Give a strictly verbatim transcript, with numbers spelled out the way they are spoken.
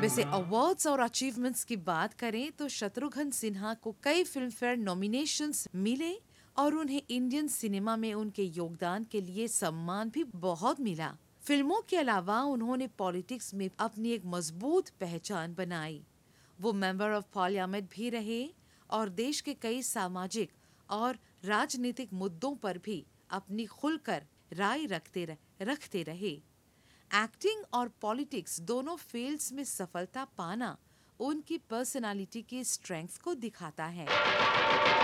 वैसे अवार्ड्स और अचीवमेंट्स की बात करें तो शत्रुघ्न सिन्हा को कई फिल्म फेयर नॉमिनेशंस मिले और उन्हें इंडियन सिनेमा में उनके योगदान के लिए सम्मान भी बहुत मिला। फिल्मों के अलावा उन्होंने पॉलिटिक्स में अपनी एक मजबूत पहचान बनाई। वो मेंबर ऑफ पार्लियामेंट भी रहे और देश के कई सामाजिक और राजनीतिक मुद्दों पर भी अपनी खुलकर राय रखते रह, रखते रहे। एक्टिंग और पॉलिटिक्स दोनों फील्ड्स में सफलता पाना उनकी पर्सनालिटी की स्ट्रेंथ को दिखाता है।